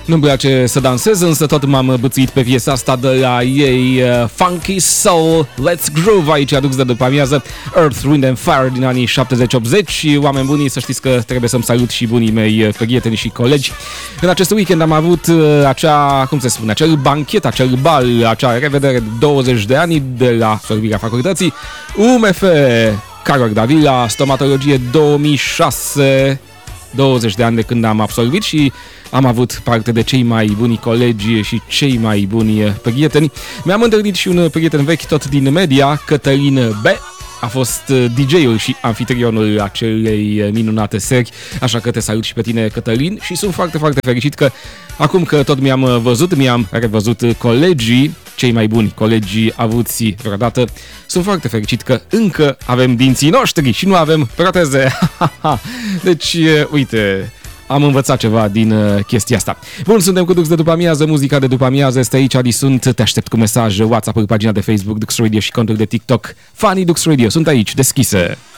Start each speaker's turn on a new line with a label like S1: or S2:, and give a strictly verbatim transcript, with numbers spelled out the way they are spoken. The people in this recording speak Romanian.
S1: Nu-mi place să dansez, însă tot m-am bățuit pe piesa asta de la ei, uh, Funky Soul, Let's Groove, aici adus de după amiază, Earth, Wind and Fire din anii șaptezeci optzeci. Și oameni buni, să știți că trebuie să-mi salut și bunii mei, prieteni și colegi. În acest weekend am avut uh, acea, cum se spune, acel banchet, acel bal, acea revedere de douăzeci de ani de la sorbirea facultății U M F Carol Davila, stomatologie două mii șase, douăzeci de ani de când am absolvit și am avut parte de cei mai buni colegi și cei mai buni prieteni. Mi-am întâlnit și un prieten vechi tot din media, Cătălin B. A fost D J-ul și anfitrionul acelei minunate seri, așa că te salut și pe tine, Cătălin, și sunt foarte, foarte fericit că acum că tot mi-am văzut, mi-am revăzut colegii, cei mai buni colegi avuți vreodată, sunt foarte fericit că încă avem dinții noștri și nu avem proteze. Deci, uite, am învățat ceva din uh, chestia asta. Bun, suntem cu Dux de după amiază, muzica de după amiază este aici, Adi sunt, te aștept cu mesaj, WhatsApp, pagina de Facebook Dux Radio și contul de TikTok Funny Dux Radio, sunt aici, deschise.